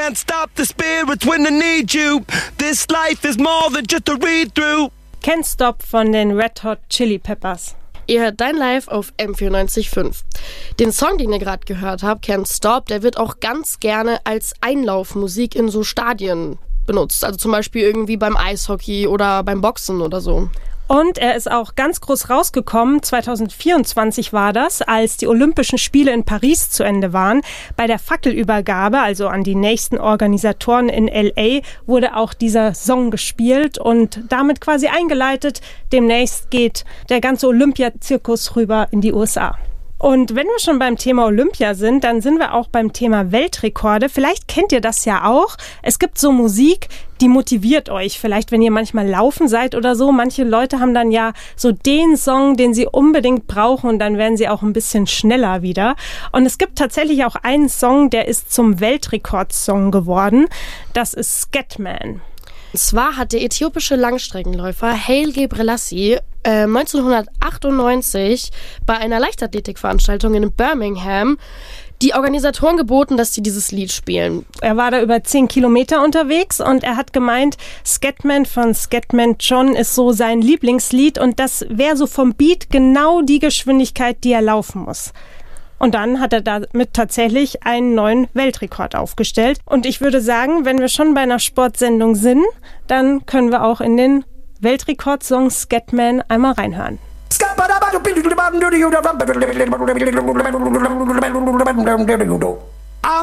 can't stop the spirits when I need you. This life is more than just a read-through. Can't Stop von den Red Hot Chili Peppers. Ihr hört Dein Live auf M94.5. Den Song, den ihr gerade gehört habt, Can't Stop, der wird auch ganz gerne als Einlaufmusik in so Stadien benutzt. Also zum Beispiel irgendwie beim Eishockey oder beim Boxen oder so. Und er ist auch ganz groß rausgekommen, 2024 war das, als die Olympischen Spiele in Paris zu Ende waren. Bei der Fackelübergabe, also an die nächsten Organisatoren in L.A., wurde auch dieser Song gespielt und damit quasi eingeleitet. Demnächst geht der ganze Olympiazirkus rüber in die USA. Und wenn wir schon beim Thema Olympia sind, dann sind wir auch beim Thema Weltrekorde. Vielleicht kennt ihr das ja auch. Es gibt so Musik, die motiviert euch. Vielleicht, wenn ihr manchmal laufen seid oder so. Manche Leute haben dann ja so den Song, den sie unbedingt brauchen und dann werden sie auch ein bisschen schneller wieder. Und es gibt tatsächlich auch einen Song, der ist zum Weltrekordsong geworden. Das ist Scatman. Und zwar hat der äthiopische Langstreckenläufer Haile Gebrselassie 1998 bei einer Leichtathletikveranstaltung in Birmingham die Organisatoren geboten, dass sie dieses Lied spielen. Er war da über 10 Kilometer unterwegs und er hat gemeint, Scatman von Scatman John ist so sein Lieblingslied und das wäre so vom Beat genau die Geschwindigkeit, die er laufen muss. Und dann hat er damit tatsächlich einen neuen Weltrekord aufgestellt. Und ich würde sagen, wenn wir schon bei einer Sportsendung sind, dann können wir auch in den Weltrekordsong Scatman einmal reinhören. Scabba